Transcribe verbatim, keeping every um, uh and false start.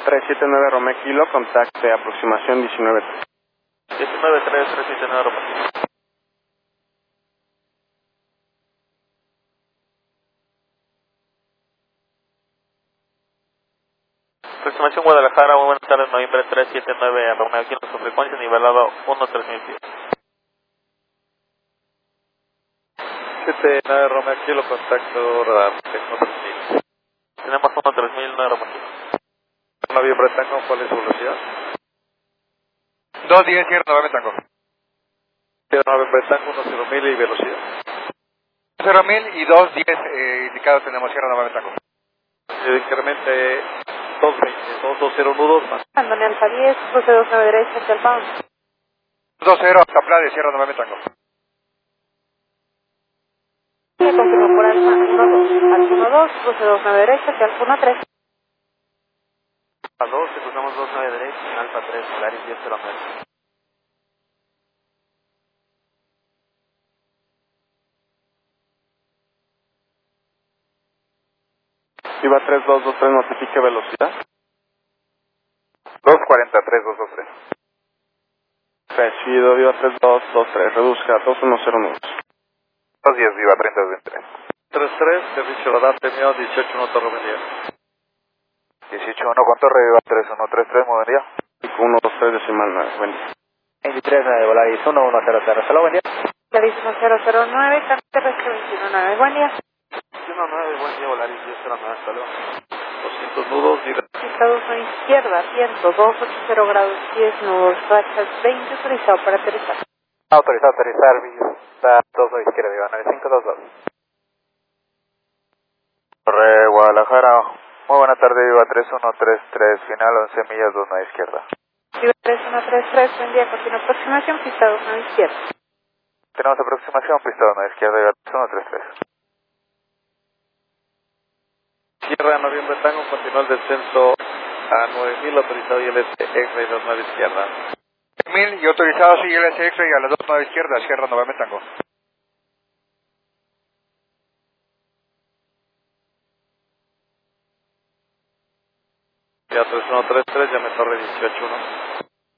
tres siete nueve Romeo Kilo, contacte aproximación diecinueve tres. diecinueve tres, tres siete nueve Romeo Kilo. Aproximación Guadalajara, muy buenas tardes, noviembre tres siete nueve a Romeo Kilo, su frecuencia nivelado uno tres mil pies. siete nueve Romeo Kilo, contacto radar, uno tres mil. Tenemos uno tres mil, nueve Romeo Kilo. Navío Bretango, ¿cuál es su velocidad? dos diez, Sierra Novembre Tango. Sierra nueve Bretango, uno cero mil y velocidad. cero mil y dos diez eh, indicados tenemos Sierra Novembre Tango. Eh, incremente dos veinte, dos veinte nudos más. Andone Alfa diez, doce dos nueve derecha hacia el pound. dos cero hasta Playa, Sierra Novembre Tango. Le confirmo por Alfa uno dos, Alfa uno dos, doce dos nueve derecha hacia Alfa uno tres. A dos, cruzamos dos nueve derecha en Alfa tres, Polaris diez cero nueve. Viva tres dos dos tres, notifique velocidad. dos cuarenta y tres, dos dos tres. Recibido, Viva tres dos dos tres, reduzca dos uno cero nudos. dos diez, Viva treinta veintitrés. tres tres, servicio radar terminado, dieciocho uno Torre Vendía. dieciocho uno con Torre, Viva tres uno tres tres, buen día. uno dos tres decimal nueve, buen día. veintitrés nueve, Volaris uno uno cero cero, salud, buen día. Volaris uno cero cero nueve, cambio terrestre veintiuno nueve, buen día. veintiuno nueve, buen día, Volaris diez cero nueve, hasta luego. doscientos nudos, nivel. Pista dos a izquierda, viento dos ochenta grados, diez nudos, rachas veinte, autorizado para aterrizar. Autorizado a aterrizar, Vista dos a izquierda, Viva nueve cinco dos dos. Torre Guadalajara, muy buena tarde, Viva tres uno tres tres, final once millas, dos a izquierda. Viva tres uno tres tres, buen día, continua aproximación, pista dos a izquierda. Tenemos aproximación, pista dos a izquierda, Viva tres uno tres tres. Sierra Noviembre Tango, continúa el descenso a nueve mil, autorizado y L S X-Ray dos nueve izquierda. mil y autorizados y L S X y a las dos nueve izquierda, Sierra Novembre Tango. Ya tres uno tres tres, llame Torre dieciocho uno.